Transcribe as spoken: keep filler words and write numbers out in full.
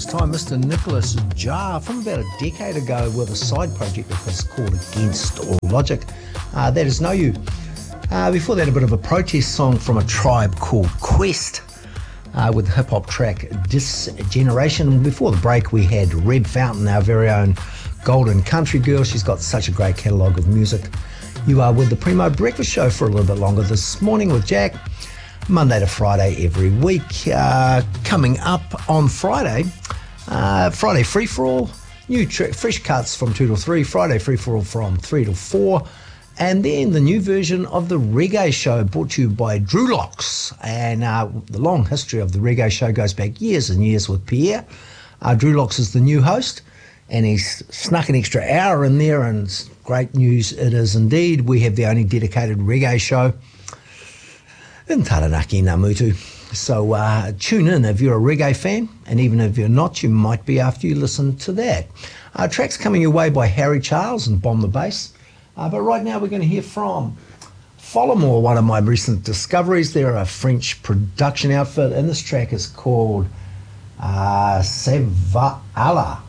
time, Mister Nicholas Jar from about a decade ago with a side project that was called Against All Logic. Uh, that is Know You. Uh, before that, a bit of a protest song from a tribe called Quest uh, with the hip-hop track Disgeneration. Before the break, we had Reb Fountain, our very own golden country girl. She's got such a great catalogue of music. You are with the Primo Breakfast Show for a little bit longer this morning with Jack. Monday to Friday every week. Uh, coming up on Friday, uh, Friday Free For All, new tra- fresh cuts from two to three, Friday Free For All from three to four, and then the new version of the Reggae Show brought to you by Drew Locks. And uh, the long history of the Reggae Show goes back years and years with Pierre. Uh, Drew Locks is the new host, and he's snuck an extra hour in there, and it's great news it is indeed. We have the only dedicated reggae show in Taranaki, Namutu. So uh, tune in if you're a reggae fan, and even if you're not, you might be after you listen to that. Uh, tracks coming your way by Harry Charles and Bomb the Bass. Uh, but right now we're going to hear from Follamore, one of my recent discoveries. They're a French production outfit, and this track is called uh, Seva Allah.